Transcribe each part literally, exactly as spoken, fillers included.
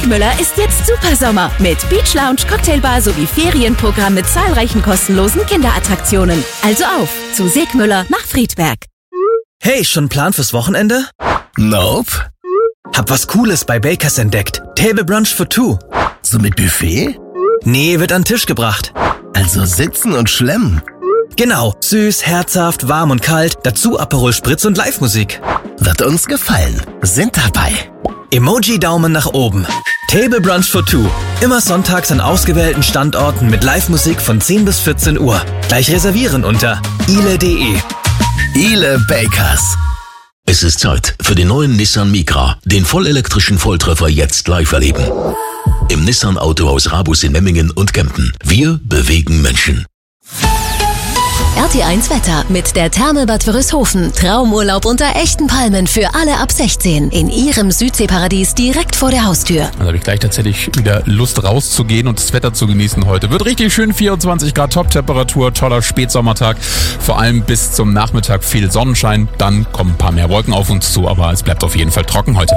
Segmüller ist jetzt Supersommer mit Beach Lounge, Cocktailbar sowie Ferienprogramm mit zahlreichen kostenlosen Kinderattraktionen. Also auf zu Segmüller nach Friedberg. Hey, schon Plan fürs Wochenende? Nope. Hab was Cooles bei Bakers entdeckt. Table Brunch for two. So mit Buffet? Nee, wird an den Tisch gebracht. Also sitzen und schlemmen. Genau, süß, herzhaft, warm und kalt, dazu Aperol Spritz und Live-Musik. Wird uns gefallen. Sind dabei. Emoji-Daumen nach oben. Table Brunch for two. Immer sonntags an ausgewählten Standorten mit Live-Musik von zehn bis vierzehn Uhr. Gleich reservieren unter ile punkt de. Ile Bakers. Es ist Zeit für den neuen Nissan Micra, den vollelektrischen Volltreffer jetzt live erleben. Im Nissan Autohaus Rabus in Memmingen und Kempten. Wir bewegen Menschen. R T eins Wetter mit der Therme Bad Wörishofen. Traumurlaub unter echten Palmen für alle ab sechzehn. In Ihrem Südseeparadies direkt vor der Haustür. Also habe ich gleich tatsächlich wieder Lust rauszugehen und das Wetter zu genießen heute. Wird richtig schön, vierundzwanzig Grad Top-Temperatur, toller Spätsommertag. Vor allem bis zum Nachmittag viel Sonnenschein. Dann kommen ein paar mehr Wolken auf uns zu, aber es bleibt auf jeden Fall trocken heute.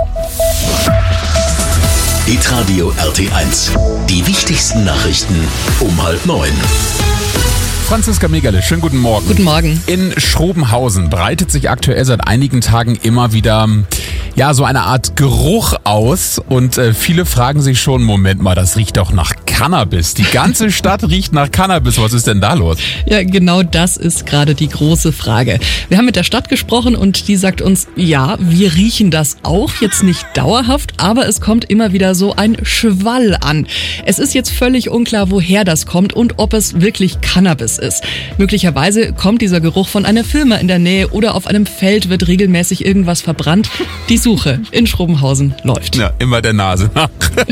Hitradio R T eins. Die wichtigsten Nachrichten um halb neun. Franziska Megerle, schönen guten Morgen. Guten Morgen. In Schrobenhausen breitet sich aktuell seit einigen Tagen immer wieder, ja, so eine Art Geruch aus und äh, viele fragen sich schon, Moment mal, das riecht doch nach Cannabis. Die ganze Stadt riecht nach Cannabis. Was ist denn da los? Ja, genau das ist gerade die große Frage. Wir haben mit der Stadt gesprochen und die sagt uns, ja, wir riechen das auch, jetzt nicht dauerhaft, aber es kommt immer wieder so ein Schwall an. Es ist jetzt völlig unklar, woher das kommt und ob es wirklich Cannabis ist. Möglicherweise kommt dieser Geruch von einer Firma in der Nähe oder auf einem Feld wird regelmäßig irgendwas verbrannt. Die Suche in Schrobenhausen läuft. Ja, immer der Nase nach.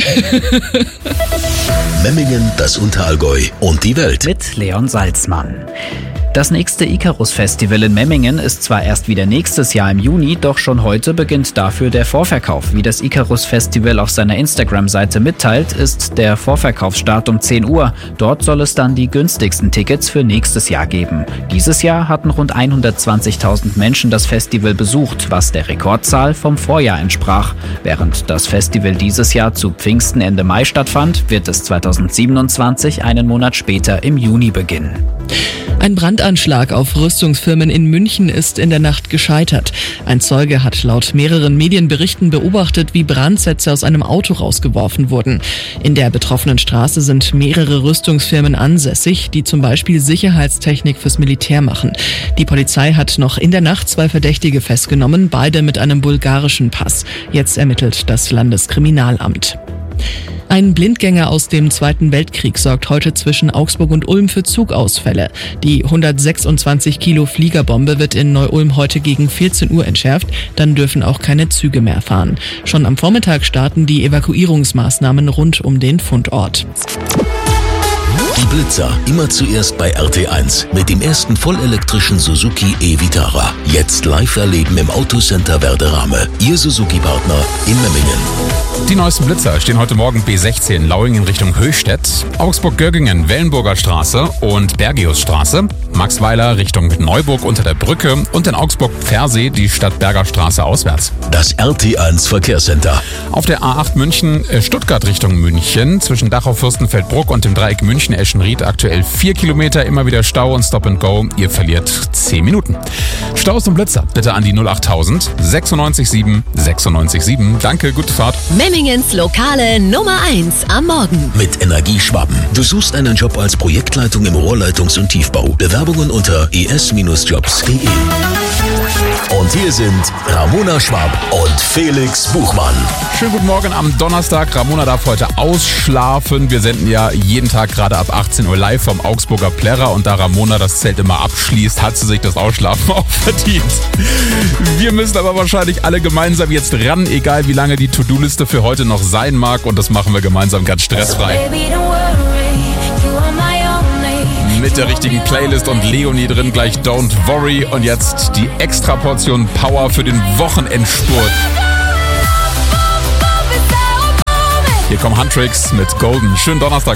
Memmingen, das Unterallgäu und die Welt. Mit Leon Salzmann. Das nächste Icarus-Festival in Memmingen ist zwar erst wieder nächstes Jahr im Juni, doch schon heute beginnt dafür der Vorverkauf. Wie das Icarus-Festival auf seiner Instagram-Seite mitteilt, ist der Vorverkaufsstart um zehn Uhr. Dort soll es dann die günstigsten Tickets für nächstes Jahr geben. Dieses Jahr hatten rund hundertzwanzigtausend Menschen das Festival besucht, was der Rekordzahl vom Vorjahr entsprach. Während das Festival dieses Jahr zu Pfingsten Ende Mai stattfand, wird es zweitausendsiebenundzwanzig einen Monat später im Juni beginnen. Ein Brandanschlag auf Rüstungsfirmen in München ist in der Nacht gescheitert. Ein Zeuge hat laut mehreren Medienberichten beobachtet, wie Brandsätze aus einem Auto rausgeworfen wurden. In der betroffenen Straße sind mehrere Rüstungsfirmen ansässig, die zum Beispiel Sicherheitstechnik fürs Militär machen. Die Polizei hat noch in der Nacht zwei Verdächtige festgenommen, beide mit einem bulgarischen Pass. Jetzt ermittelt das Landeskriminalamt. Ein Blindgänger aus dem Zweiten Weltkrieg sorgt heute zwischen Augsburg und Ulm für Zugausfälle. Die hundertsechsundzwanzig Kilo Fliegerbombe wird in Neu-Ulm heute gegen vierzehn Uhr entschärft, dann dürfen auch keine Züge mehr fahren. Schon am Vormittag starten die Evakuierungsmaßnahmen rund um den Fundort. Die Blitzer, immer zuerst bei R T eins mit dem ersten vollelektrischen Suzuki e-Vitara. Jetzt live erleben im Autocenter Werderame. Ihr Suzuki-Partner in Memmingen. Die neuesten Blitzer stehen heute Morgen B sechzehn Lauingen Richtung Höchstädt, Augsburg-Göggingen, Wellenburger Straße und Bergiusstraße, Maxweiler Richtung Neuburg unter der Brücke und in Augsburg-Pfersee die Stadtberger Straße auswärts. Das R T eins Verkehrscenter. Auf der A acht München, äh, Stuttgart Richtung München, zwischen Dachau-Fürstenfeldbruck und dem Dreieck München-Eschenried aktuell vier Kilometer, immer wieder Stau und Stop and Go. Ihr verliert zehn Minuten. Staus und Blitzer bitte an die null achttausend sechsundneunzig sieben sechsundneunzig sieben. Danke, gute Fahrt. Memmingens lokale Nummer eins am Morgen. Mit Energie Schwaben. Du suchst einen Job als Projektleitung im Rohrleitungs- und Tiefbau. Bewerbungen unter e s jobs punkt de. Und hier sind Ramona Schwab und Felix Buchmann. Schönen guten Morgen am Donnerstag. Ramona darf heute ausschlafen. Wir senden ja jeden Tag gerade ab achtzehn Uhr live vom Augsburger Plärrer. Und da Ramona das Zelt immer abschließt, hat sie sich das Ausschlafen auch verdient. Wir müssen aber wahrscheinlich alle gemeinsam jetzt ran, egal wie lange die To-Do-Liste für heute noch sein mag. Und das machen wir gemeinsam ganz stressfrei. Mit der richtigen Playlist und Leonie drin, gleich Don't Worry. Und jetzt die extra Portion Power für den Wochenendspurt. Hier kommen Huntrix mit Golden. Schönen Donnerstag.